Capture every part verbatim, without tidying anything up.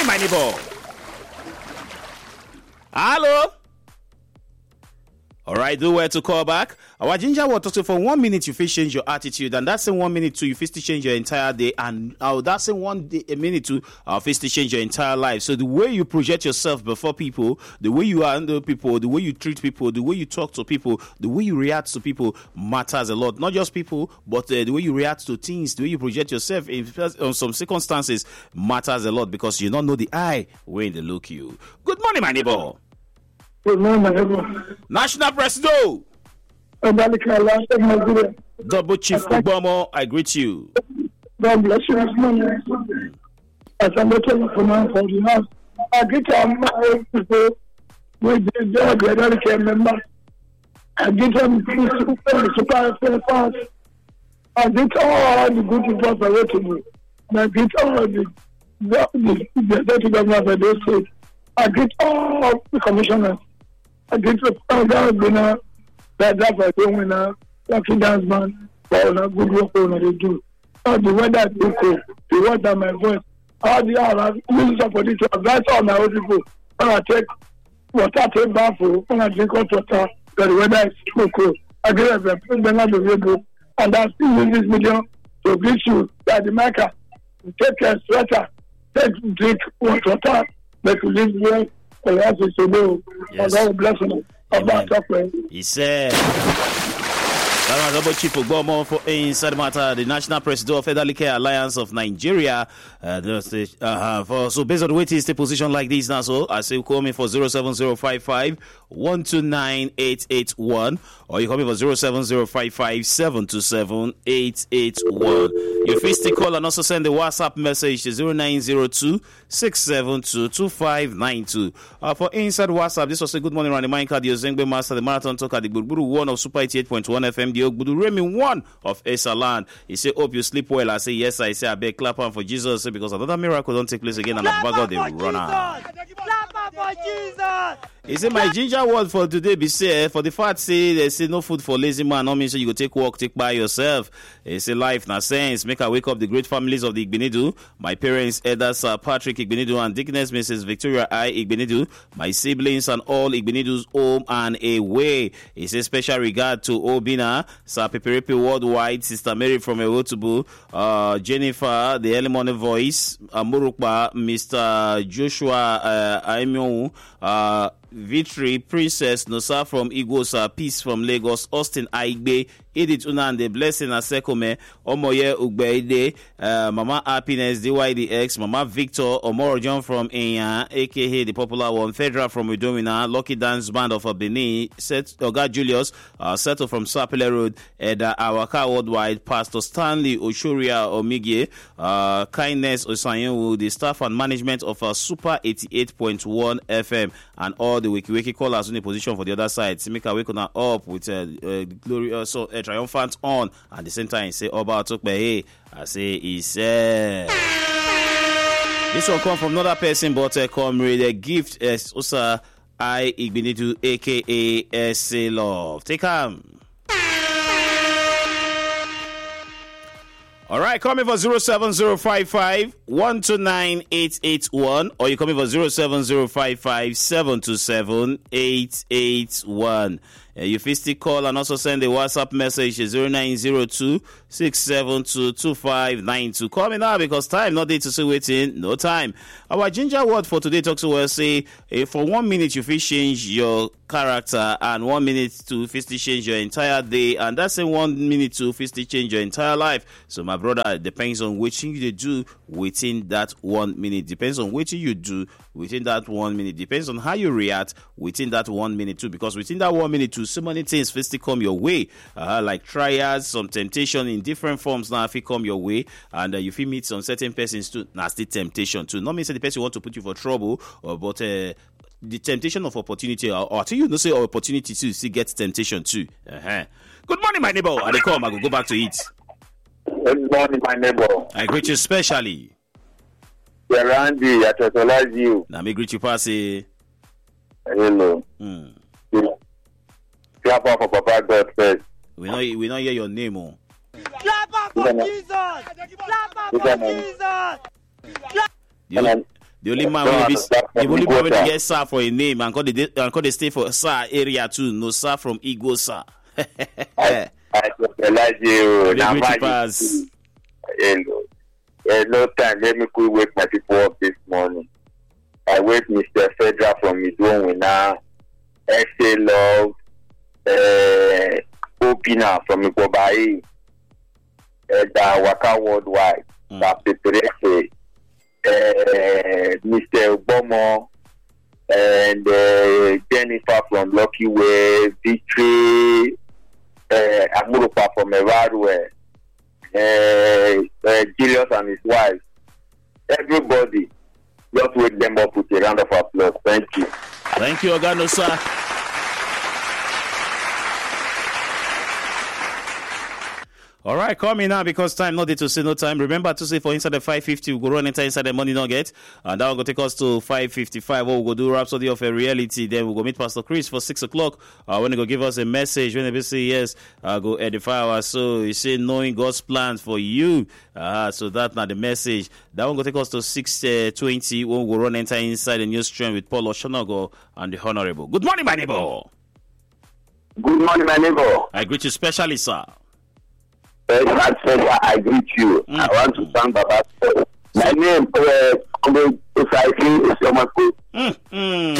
my neighbor. Hello. All right, do where to call back. Our ginger will talk to you for one minute. You fit change your attitude, and that's in one minute too. You fit change your entire day, and uh, that's in one day, a minute too. Uh, fit change your entire life. So the way you project yourself before people, the way you handle people, the way you treat people, the way you talk to people, the way you react to people matters a lot. Not just people, but uh, the way you react to things, the way you project yourself in on some circumstances matters a lot because you don't know the eye when they look you. Good morning, my neighbor. Good morning, my neighbor. National President. Double Chief Ubomo, I greet you. God bless you this morning. As I'm looking for now for the house, I greet all my people with the job, the other member. I greet them to the super fast. I greet all the good people for what to do. I greet all the the dirty governors of those states. I greet all the commissioners. I greet the winner. That that's why they win a lucky dance man for a good work on they do. All the weather is okay. The weather my voice. All the other music for this that's all my old people. When I take water take bath when I drink hot water, the weather is so cool. I get a president of the radio and I still use this medium to greet you that the maker take a sweater, take drink hot water, make you live well for the house is so low. God will bless you. He said, that was Double Chief Ubomo for Inside Matter, the National President of Federal Care Alliance of Nigeria. Uh, uh, for, so based on the waiting stay position like this now, so I say call me for zero seven zero five five one two nine eight eight one or you call me for zero seven zero five five seven two seven eight eight one. You feel still call and also send the WhatsApp message to zero nine zero two six seven two two five nine two. Uh, for Inside WhatsApp, this was a good morning around the Minecraft, the Ozengbe Master, the Marathon Talker, the Budburu one of Super eighty-eight point one F M, the Ogbudu Remy one of Esaland. He say, hope you sleep well. I say, yes, I say, I beg clap on for Jesus because another miracle don't take place again and I'm back out the runner. Clap for Jesus! He say, my ginger word for today be say, for the fact say, they say no food for lazy man, no means so you go take walk, take by yourself. He say, life na sense, make I wake up the great families of the Igbenedu, my parents, elders, uh, Patrick Igbenedu and Dickness, Missus Victoria I Igbenedu, my siblings and all Igbenedu's home and away. He say, special regard to Obina, Sir Peperepe Worldwide, Sister Mary from Ewotubu, uh, Jennifer, the early morning voice, uh, Murukba, Mister Joshua uh, Aimyon, uh, Victory, Princess Nosa from Igosa, Peace from Lagos, Austin Aigbe, Edith Unande, Blessing Asekome, Omoye Ugbeide, uh, Mama Happiness, D Y D X, Mama Victor, Omoro John from Enya, aka the popular one, Fedra from Udomina, Lucky Dance Band of Benin, Set Oga Julius, uh, Settle from Sapele Road, Eda Awaka Worldwide, Pastor Stanley Oshuria Omige, uh, Kindness Osanyewu, the staff and management of uh, Super eighty-eight point one F M, and all the wiki wiki callers in a position for the other side to make a wake on up with uh, uh, glorious uh, triumphant on at the same time say Oba Tokbe hey I say he said this one come from another person but uh, comrade a gift as also I Igbenedu aka S A Love. Take him. All right, call me for zero seven zero five five one two nine eight eight one or you call me for zero seven zero five five seven two seven eight eight one. Uh, you can still call and also send a WhatsApp message to zero nine zero two six seven two two five nine two. Call me now because time not there to say waiting, no time. Our ginger word for today talks to us say uh, for one minute you fit change your character and one minute to fit change your entire day and that's in one minute to fit change your entire life. So my brother, it depends on which thing you do within that one minute. Depends on what you do within that one minute. Depends on how you react within that one minute too. Because within that one minute too, so many things first come your way, uh, like trials, some temptation in different forms now if it come your way, and uh, you feel meet some certain persons too. Nasty temptation too. Not mean say the person want to put you for trouble, or but. Uh, The temptation of opportunity, or, or you know, say opportunity to see get temptation too. Uh-huh. Good morning, my neighbor. I come. I will go back to it. Good morning, my neighbor. I greet you specially. Yeah, Randy, I totalize you. Now me greet you, Passy. Hello. Hmm. Clap for Papa God first. We know we don't hear your name, oh. Clap for Jesus. Clap for Jesus. The only, The only man will be the only man will get sir for a name and call the and call the stay for sir area too. No sir from Igbo sir. I, I realize you. Now, pass. Hello. Hello, time. Let me quick wake my people up this morning. I wake Mister Fedra from Midwinner, S A Love, uh, Opina from Ikobai, uh, the Waka Worldwide, mm. Doctor Terese, uh, Mister Obomo, and uh, Jennifer from Lucky Way, Victory, uh, Amurupa from Evarue, uh, uh, Julius and his wife. Everybody, just wake them up with a round of applause. Thank you. Thank you, Ogano, sir. All right, call me now because time not there to say no time. Remember to say for inside the five fifty, we'll go run enter inside the money nugget. And that will go take us to five fifty-five. We'll go do Rhapsody of a Reality. Then we'll go meet Pastor Chris for six o'clock. Uh, when he go give us a message, when they say yes, uh, go edify our soul. You say knowing God's plans for you. Uh, so that's not the message. That one go take us to six twenty. We'll go run enter inside the news stream with Paul Oshonago and the Honorable. Good morning, my neighbor. Good morning, my neighbor. I greet you specially, sir. First, I greet you. Mm. I want to thank Baba. My name is Osaiki Isiomako. Mm.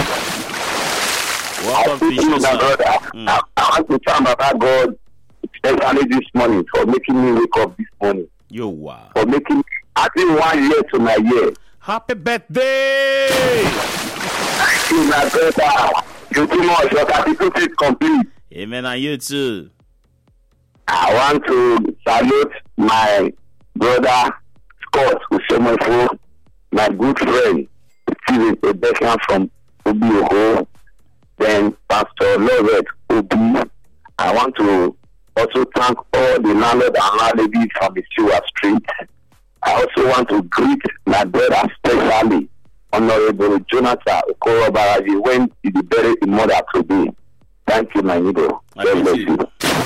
Welcome to you, my brother. Mm. I, I want to thank Baba God, especially this morning, for making me wake up this morning. Yo, wow. For making at least one year to my year. Happy birthday! Thank you, my brother. You too much. Your certificate is complete. Amen, and you too. I want to salute my brother Scott Usomofo, my good friend Steven Ebeka from Obioho, then Pastor Lovett Obi. I want to also thank all the landlord and landladies from the Stewart Street. I also want to greet my brother especially Honorable Jonathan Okoro when he is buried in mother today. Thank you, my neighbor. God bless you.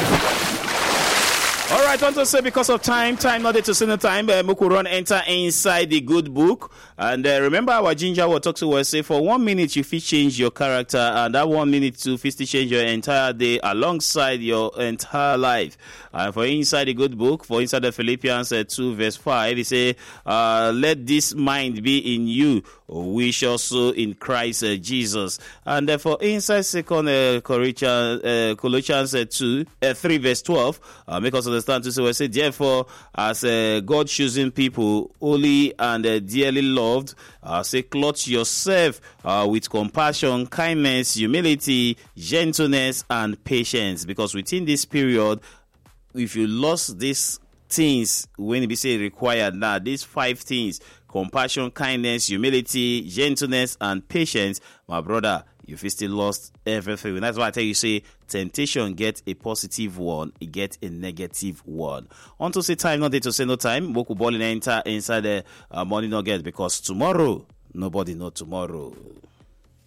All right, I want to say because of time, time not there to say no time, uh, Moku run enter inside the good book. And uh, remember our ginger will talk to us, say for one minute you fit change your character, and that one minute to fit change your entire day alongside your entire life. And uh, for inside the good book, for inside the Philippians uh, two verse five, it say, uh, let this mind be in you, which also in Christ uh, Jesus. And uh, for inside second uh, Corinthians, uh, Colossians uh, two, uh, three verse twelve, uh, make us understand to say, we say, therefore, as uh, God choosing people, holy and uh, dearly loved, uh, say, clothe yourself uh, with compassion, kindness, humility, gentleness, and patience. Because within this period, if you lost these things, when we say required now, these five things, compassion, kindness, humility, gentleness, and patience, my brother, you've still lost everything. And that's why I tell you, say, temptation get a positive one, it get a negative one. On to say time, not there to say no time. Boku ball in enter inside the uh, morning nugget because tomorrow, nobody know tomorrow.